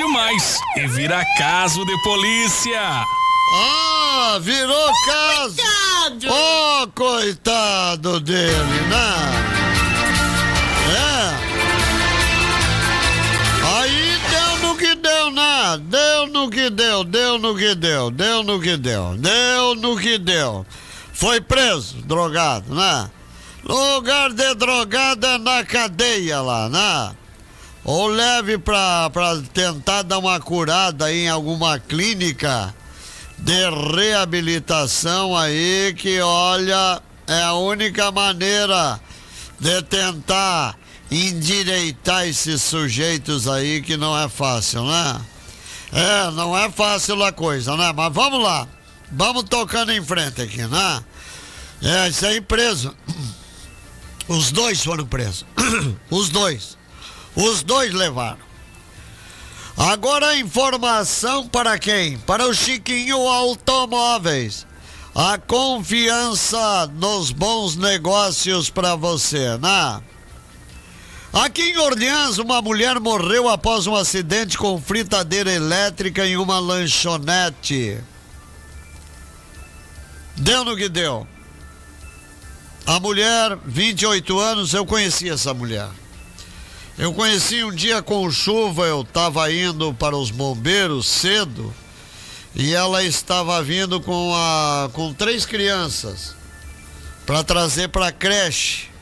demais e vira caso de polícia. Ah, virou caso. Oh, coitado dele, né? Aí deu no que deu, né? Deu no que deu. Foi preso, drogado, né? Lugar de drogado é na cadeia lá, né? Ou leve pra tentar dar uma curada aí em alguma clínica de reabilitação aí, que olha, é a única maneira de tentar endireitar esses sujeitos aí, que não é fácil, né? Não é fácil a coisa, né? Mas vamos lá, vamos tocando em frente aqui, né? Isso aí preso. Os dois foram presos. Os dois levaram. Agora a informação para quem? Para o Chiquinho Automóveis. A confiança nos bons negócios para você, né? Aqui em Orleans, uma mulher morreu após um acidente com fritadeira elétrica em uma lanchonete. Deu no que deu. A mulher, 28 anos, eu conheci essa mulher. Eu conheci um dia com chuva, eu estava indo para os bombeiros cedo e ela estava vindo com 3 crianças para trazer para a creche.